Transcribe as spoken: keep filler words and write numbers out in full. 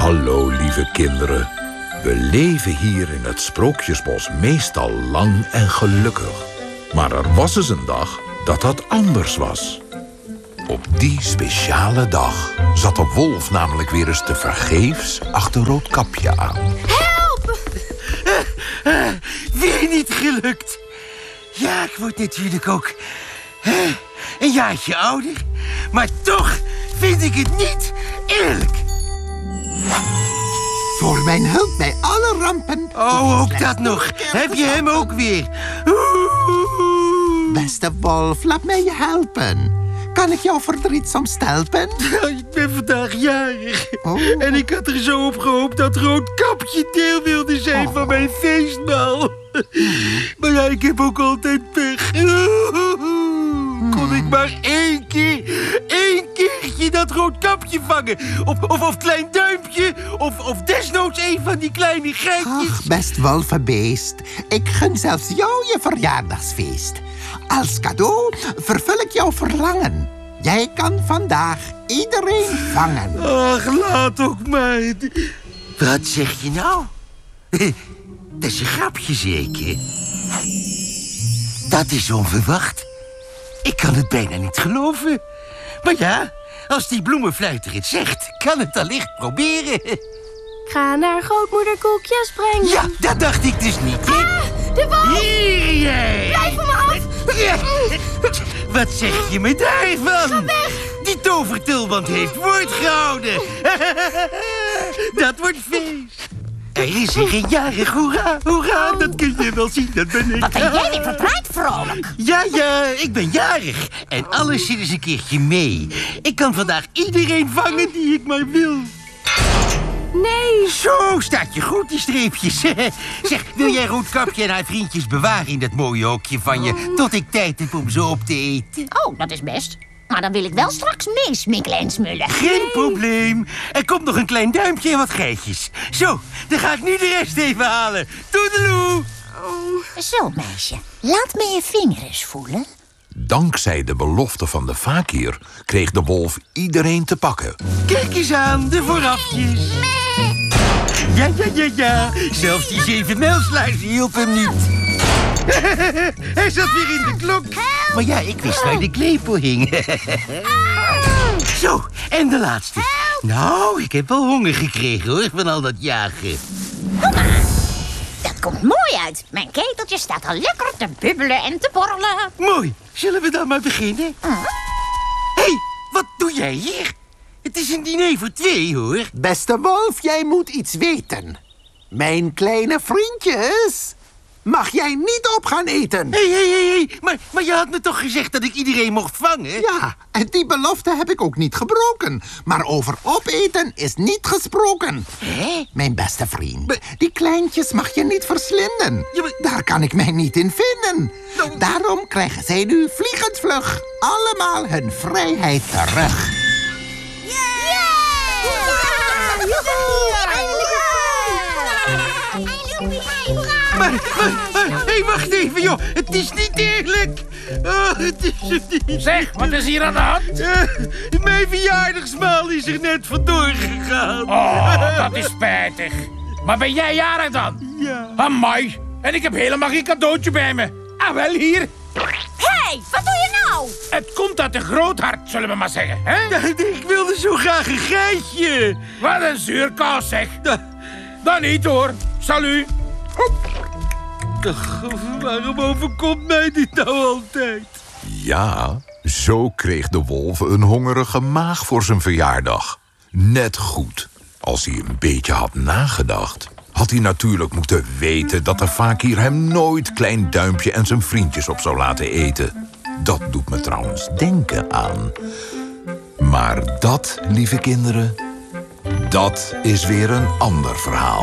Hallo, lieve kinderen. We leven hier in het Sprookjesbos meestal lang en gelukkig. Maar er was eens een dag dat dat anders was. Op die speciale dag zat de wolf namelijk weer eens tevergeefs achter Roodkapje aan. Help! Uh, uh, weer niet gelukt. Ja, ik word natuurlijk ook uh, een jaartje ouder. Maar toch vind ik het niet eerlijk. Voor mijn hulp bij alle rampen. Oh, ook dat nog. Heb je hem ook weer? Oeh. Beste wolf, laat mij je helpen. Kan ik jouw verdriet soms stelpen? Ik ben vandaag jarig. Oh. En ik had er zo op gehoopt dat Roodkapje deel wilde zijn oh. van mijn feestbal. Maar ja, ik heb ook altijd pech. Kon ik maar één keer, één keertje dat Roodkapje vangen. Of, of, of klein duimpje, of, of desnoods een van die kleine geitjes. Ach, best wolvenbeest. Ik gun zelfs jou je verjaardagsfeest. Als cadeau vervul ik jouw verlangen. Jij kan vandaag iedereen vangen. Ach, laat ook maar. Wat zeg je nou? Dat is een grapje zeker. Dat is onverwacht. Ik kan het bijna niet geloven. Maar ja, als die bloemenfluiter het zegt, kan het allicht proberen. Ga naar grootmoeder koekjes brengen. Ja, dat dacht ik dus niet, hè? Ah, de wolf! Hier jij! Blijf van me af! Ja. Wat zeg je me daarvan? Ga weg! Die tovertulband heeft woord gehouden. Dat wordt feest. Er is er een jarig, hoera, hoera, dat kun je wel zien, dat ben ik. Wat ben jij weer verdraaid vrolijk? Ja, ja, ik ben jarig. En alles zit eens een keertje mee. Ik kan vandaag iedereen vangen die ik maar wil. Nee. Zo, staat je goed, die streepjes. Zeg, wil jij Roodkapje en haar vriendjes bewaren in dat mooie hokje van je... tot ik tijd heb om ze op te eten? Oh, dat is best. Maar dan wil ik wel straks meesmikkelen en smullen. Geen probleem. Er komt nog een klein duimpje en wat geitjes. Zo, dan ga ik nu de rest even halen. Toedeloe. Oh. Zo, meisje. Laat me je vinger eens voelen. Dankzij de belofte van de fakir kreeg de wolf iedereen te pakken. Kijk eens aan, de voorafjes. Ja, ja, ja, ja. Zelfs die zeven mijlsluizen hielp hem niet. Hij zat weer in de klok. Maar ja, ik wist waar de klepel hing. Zo, en de laatste. Nou, ik heb wel honger gekregen, hoor, van al dat jagen. Dat komt mooi uit. Mijn keteltje staat al lekker te bubbelen en te borrelen. Mooi. Zullen we dan maar beginnen? Hé, Huh? hey, wat doe jij hier? Het is een diner voor twee, hoor. Beste wolf, jij moet iets weten. Mijn kleine vriendjes, mag jij niet op gaan eten? Hé, hé, hé, maar, maar je had me toch gezegd dat ik iedereen mocht vangen? Ja, en die belofte heb ik ook niet gebroken. Maar over opeten is niet gesproken. Hé? Mijn beste vriend, die kleintjes mag je niet verslinden. Ja, maar... Daar kan ik mij niet in vinden. Nou... Daarom krijgen zij nu vliegend vlug allemaal hun vrijheid terug. Maar, maar, maar, hé, wacht even, joh. Het is niet eerlijk. Oh, het is het niet. Zeg, wat is hier aan de hand? Uh, mijn verjaardagsmaal is er net vandoor gegaan. Oh, dat is spijtig. Maar ben jij jarig dan? Ja. Amai. En ik heb helemaal geen cadeautje bij me. Ah, wel hier. Hé, hey, wat doe je nou? Het komt uit een groot hart, zullen we maar zeggen. Hè? Ik wilde zo graag een geitje. Wat een zuurkaas, zeg. Dan niet, hoor. Salut. Ach, waarom overkomt mij dit nou altijd? Ja, zo kreeg de wolf een hongerige maag voor zijn verjaardag. Net goed. Als hij een beetje had nagedacht, had hij natuurlijk moeten weten dat de fakir hem nooit Klein Duimpje en zijn vriendjes op zou laten eten. Dat doet me trouwens denken aan. Maar dat, lieve kinderen, dat is weer een ander verhaal.